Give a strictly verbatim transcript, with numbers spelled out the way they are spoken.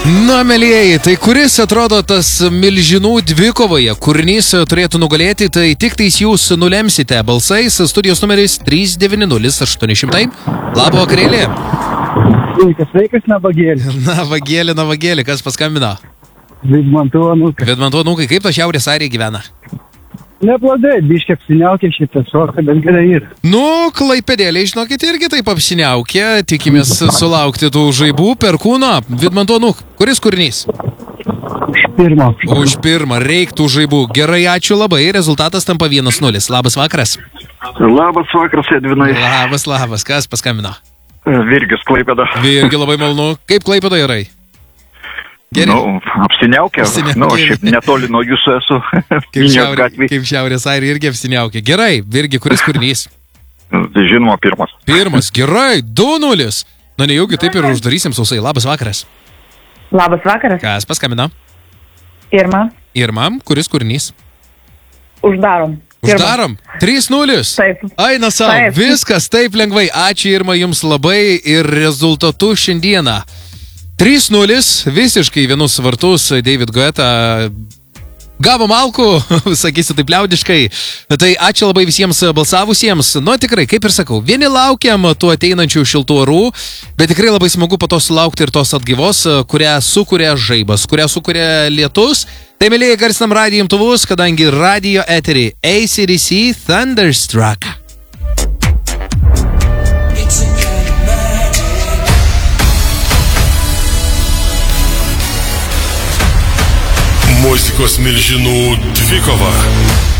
Na, mielieji, tai kuris atrodo tas milžinų dvikovoje kūrinys turėtų nugalėti, tai tik tais jūs nulemsite balsais. Studijos numeris trys devyni nulis aštuoni šimtai. Labą vakarėlį. Sveikas, sveikas, navagėlį. Navagėlį, navagėlį, kas paskambino? Vidmantų anūkai. Vidmantų anūkai, kaip to Šiaurės Airija gyvena? Neblogai, biškiai apsiniaukė šitą soką, bet gerai yra. Nu, klaipėdėliai, žinokit, irgi taip apsiniaukė. Tikimės sulaukti tų žaibų per kūną. Vidmantų anūk, kuris kūrinys? Už pirmą. Už pirmą, reiktų žaibų. Gerai, ačiū labai. Rezultatas tampa vienas nulis. Labas vakaras. Labas vakaras, Edvinai. Labas, labas. Kas paskambino? Virgis, Klaipėda. Virgi, labai malonu. Kaip Klaipėda yra? Gerai. Nu, apsiniaukė. Apsiniaukė. Nu, šiaip netoli nuo jūsų esu. Kaip, šiaurė, kaip Šiaurės Airija irgi apsiniaukė. Gerai, Virgi, kuris kūrinys? Žinoma, pirmas. Pirmas, gerai, du nulis. Na, nejaugi taip ir uždarysim sausai. Labas vakaras. Labas vakaras. Kas paskambino? Irma. Irma, kuris kūrinys? Uždarom. Irma. Uždarom. trys nulis. Taip. Aina savo. Taip. Viskas taip lengvai. Ačiū, Irma, jums labai ir rezultatu šiandieną. trys nulis, visiškai vienus vartus David Guetta gavo malkų, sakysiu taip liaudiškai. Tai ačiū labai visiems balsavusiems. Nu, tikrai, kaip ir sakau, vieni laukiam tų ateinančių šiltų orų, bet tikrai labai smagu po to sulaukti ir tos atgyvos, kurią sukuria žaibas, kurią sukuria lietus. Tai, mėlyje, garsinam radijo imtuvus, kadangi radijo eterį A C D C Thunderstruck. Muzikos milžinų dvikova.